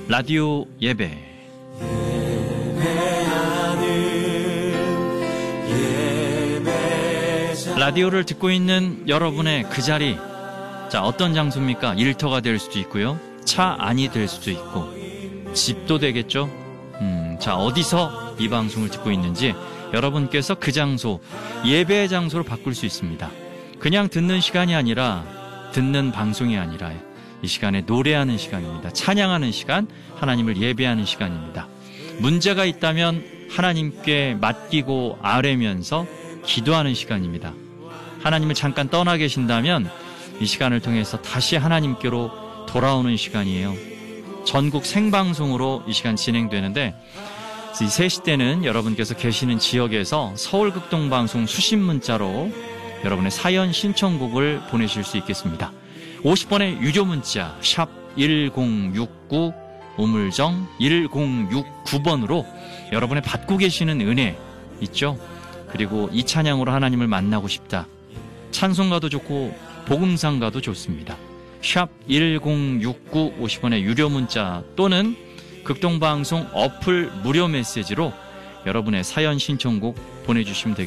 라디오 예배. 라디오를 듣고 있는 여러분의 그 자리, 자, 어떤 장소입니까? 일터가 될 수도 있고요, 차 안이 될 수도 있고, 집도 되겠죠. 자, 어디서 이 방송을 듣고 있는지 여러분께서 그 장소, 예배의 장소로 바꿀 수 있습니다. 그냥 듣는 시간이 아니라, 듣는 방송이 아니라 이 시간에 노래하는 시간입니다. 찬양하는 시간, 하나님을 예배하는 시간입니다. 문제가 있다면 하나님께 맡기고 아뢰면서 기도하는 시간입니다. 하나님을 잠깐 떠나 계신다면 이 시간을 통해서 다시 하나님께로 돌아오는 시간이에요. 전국 생방송으로 이 시간 진행되는데, 이 3시 때는 여러분께서 계시는 지역에서 서울극동방송 수신 문자로 여러분의 사연 신청곡을 보내실 수 있겠습니다. 50번의 유료 문자 샵 1069 우물정 1069번으로 여러분의 받고 계시는 은혜 있죠? 그리고 이 찬양으로 하나님을 만나고 싶다, 찬송가도 좋고 복음상가도 좋습니다. 샵 1069 50원의 유료 문자 또는 극동방송 어플 무료 메시지로 여러분의 사연 신청곡 보내주시면 되겠습니다.